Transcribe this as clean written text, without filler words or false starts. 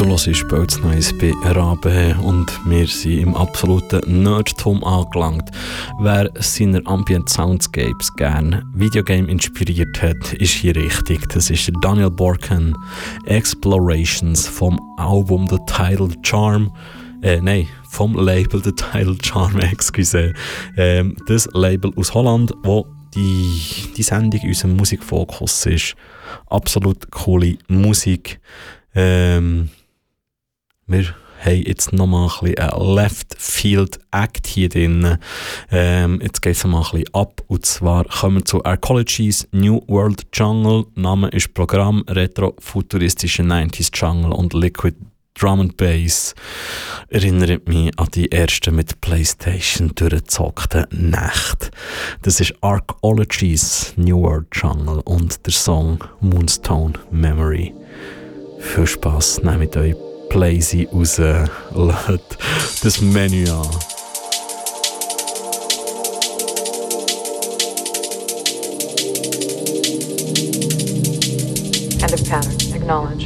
Du hörst «Belz Neues» bei Rabe und wir sind im absoluten Nerdtum angelangt. Wer seine Ambient Soundscapes gerne Videogame inspiriert hat, ist hier richtig. Das ist Daniel Borken, Explorations vom Album The Tidal Charm. Vom Label The Tidal Charm, excuse. Das Label aus Holland, wo die Sendung in unserem Musikfokus ist. Absolut coole Musik. Wir haben jetzt nochmal ein bisschen einen Left-Field-Act hier drin. Jetzt geht es mal ein bisschen ab. Und zwar kommen wir zu Arcology's New World Jungle. Name ist Programm, retro-futuristische 90s Jungle und Liquid Drum and Bass. Erinnert mich an die ersten mit PlayStation durchgezockten Nächte. Das ist Arcology's New World Jungle und der Song Moonstone Memory. Viel Spass, nehmt euch Playsy raus, lädt das Menü an. End of pattern. Acknowledge.